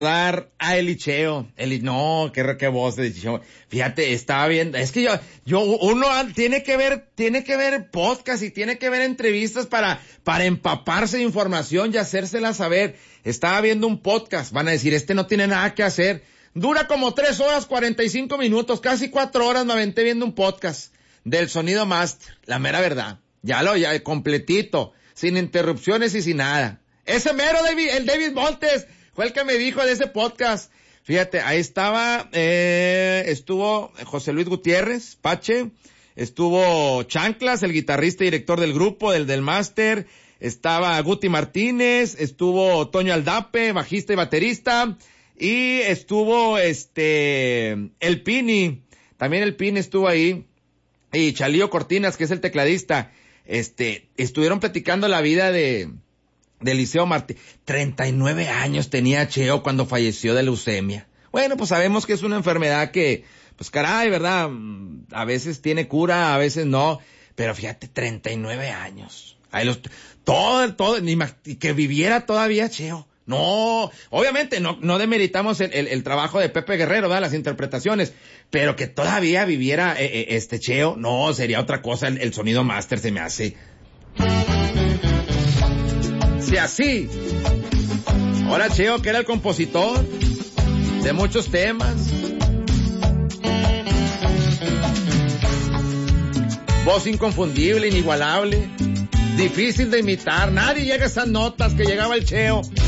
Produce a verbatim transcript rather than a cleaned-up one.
Dar a Elicheo, Eli, no, qué, qué voz de Elicheo. Fíjate, estaba viendo, es que yo, yo, uno tiene que ver, tiene que ver podcast y tiene que ver entrevistas para, para empaparse de información y hacérsela saber. Estaba viendo un podcast, van a decir, este no tiene nada que hacer. Dura como tres horas, cuarenta y cinco minutos, casi cuatro horas me aventé viendo un podcast del Sonido Master, la mera verdad. Ya lo, ya, completito, sin interrupciones y sin nada. Ese mero David, el David Montes, fue el que me dijo de ese podcast. Fíjate, ahí estaba, eh, estuvo José Luis Gutiérrez, Pache, estuvo Chanclas, el guitarrista y director del grupo, del del máster, estaba Guti Martínez, estuvo Toño Aldape, bajista y baterista, y estuvo este, el Pini, también el Pini estuvo ahí, y Chalío Cortinas, que es el tecladista. Este, estuvieron platicando la vida de, de Eliseo Martí. treinta y nueve años tenía Cheo cuando falleció de leucemia. Bueno, pues sabemos que es una enfermedad que, pues caray, ¿verdad? A veces tiene cura, a veces no. Pero fíjate, treinta y nueve años. Ahí los, todo, todo, ni más, que viviera todavía Cheo. No, obviamente no, no demeritamos el, el, el trabajo de Pepe Guerrero, ¿verdad? Las interpretaciones, pero que todavía viviera eh, eh, este Cheo, no, sería otra cosa. El, el Sonido Master se me hace. Si así, ahora Cheo, que era el compositor de muchos temas, voz inconfundible, inigualable, difícil de imitar, nadie llega a esas notas que llegaba el Cheo.